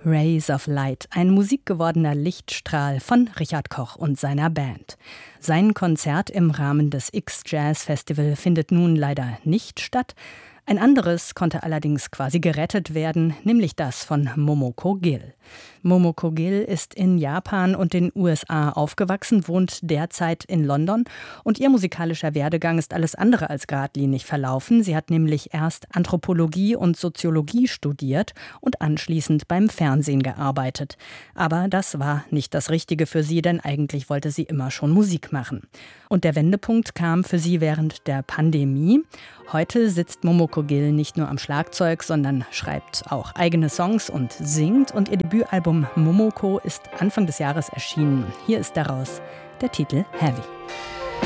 Rays of Light, ein musikgewordener Lichtstrahl von Richard Koch und seiner Band. Sein Konzert im Rahmen des X-Jazz-Festival findet nun leider nicht statt. Ein anderes konnte allerdings quasi gerettet werden, nämlich das von Momoko Gill. Momoko Gill ist in Japan und den USA aufgewachsen, wohnt derzeit in London und ihr musikalischer Werdegang ist alles andere als geradlinig verlaufen. Sie hat nämlich erst Anthropologie und Soziologie studiert und anschließend beim Fernsehen gearbeitet. Aber das war nicht das Richtige für sie, denn eigentlich wollte sie immer schon Musik machen. Und der Wendepunkt kam für sie während der Pandemie. Heute sitzt Momoko Gill nicht nur am Schlagzeug, sondern schreibt auch eigene Songs und singt. Und ihr Debütalbum Momoko ist Anfang des Jahres erschienen. Hier ist daraus der Titel Heavy.